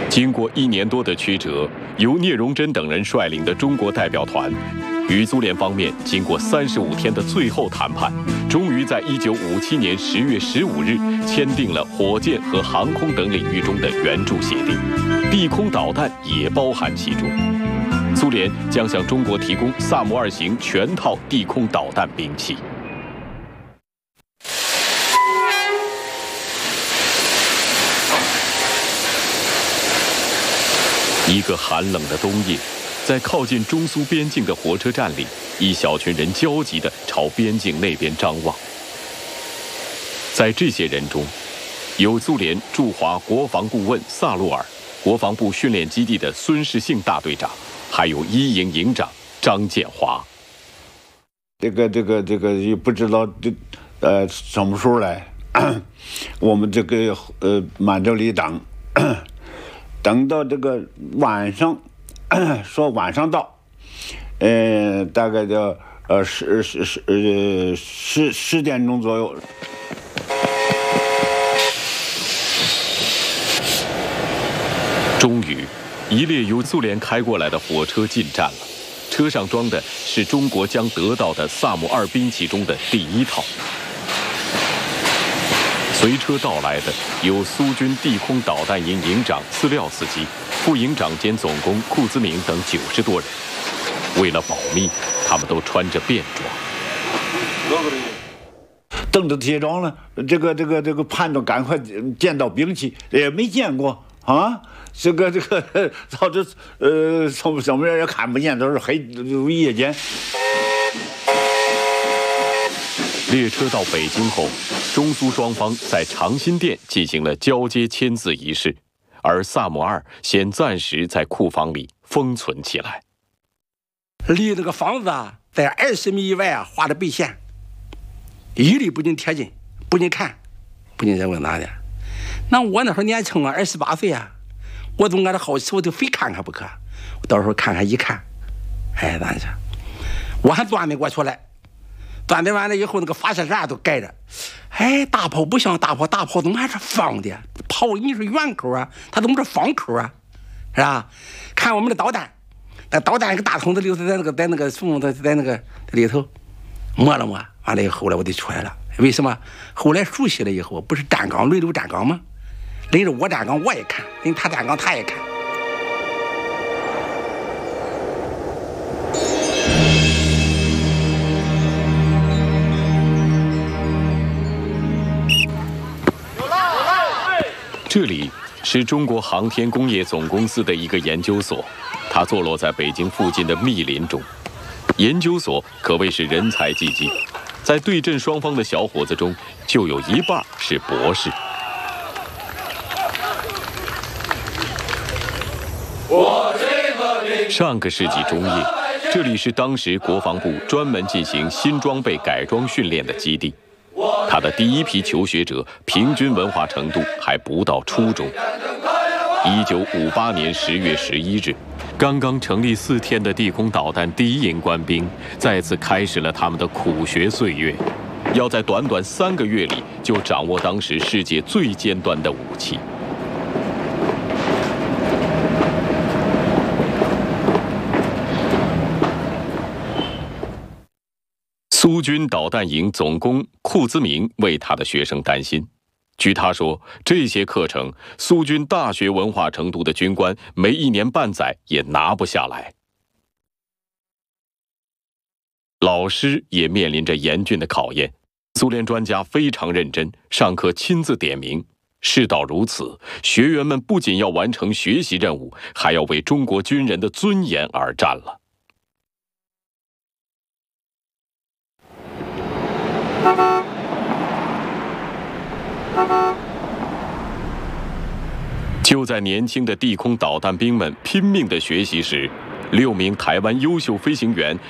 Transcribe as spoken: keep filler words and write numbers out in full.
经过一年多的曲折，由聂荣臻等人率领的中国代表团，与苏联方面经过三十五天的最后谈判，终于在一九五七年十月十五日签订了火箭和航空等领域中的援助协定，地空导弹也包含其中。苏联将向中国提供萨姆二型全套地空导弹兵器。一个寒冷的冬夜，在靠近中苏边境的火车站里，一小群人焦急地朝边境那边张望。在这些人中，有苏联驻华国防顾问萨洛尔、国防部训练基地的孙世信大队长，还有一营营长张建华。 这个这个这个也不知道这呃什么时候来，我们这个呃满洲里等。等到这个晚上，说晚上到，呃，大概就呃十十十呃十十点钟左右。 终于，一列由苏联开过来的火车进站了，车上装的是中国将得到的萨姆二兵器中的第一套。随车到来的有苏军地空导弹营营长斯廖斯基、副营长兼总工库兹明等九十多人。为了保密，他们都穿着便装。 蹬着铁装呢，这个这个这个盼着赶快见到兵器，也没见过啊。这个这个到这呃什么什么人也看不见，都是黑夜间。 列车到北京后，中苏双方在长辛店进行了交接签字仪式，而萨姆二先暂时在库房里封存起来。 离那个房子啊，在二十米以外啊画的背线，一律不准贴近，不准看，不准再问哪的。那我那时候年轻啊，二十八岁啊，我总感到好奇，我就非看看不可。我到时候看看一看，哎，咋着？我还钻没过去来。钻得完了以后，那个发射站都盖着，哎，大炮不像大炮，大炮怎么还是方的？炮你是圆口啊，它怎么是方口啊？是吧？看我们的导弹，那导弹一个大筒子留在那个在那个松在在那个里头摸了摸，完了以后来我就出来了。为什么？后来熟悉了以后，不是站岗轮流站岗吗？轮着我站岗我也看，轮他站岗他也看。 这里是中国航天工业总公司的一个研究所，它坐落在北京附近的密林中。研究所可谓是人才济济，在对阵双方的小伙子中，就有一半是博士。上个世纪中叶，这里是当时国防部专门进行新装备改装训练的基地。他的第一批求学者平均文化程度还不到初中。一九五八年十月十一日，刚刚成立四天的地空导弹第一营官兵再次开始了他们的苦学岁月，要在短短三个月里就掌握当时世界最尖端的武器。苏军导弹营总工库兹明为他的学生担心。据他说，这些课程，苏军大学文化程度的军官没一年半载也拿不下来。老师也面临着严峻的考验。苏联专家非常认真，上课亲自点名。事到如此，学员们不仅要完成学习任务，还要为中国军人的尊严而战了。就在年轻的地空导弹兵们拼命的学习时，六名台湾优秀飞行员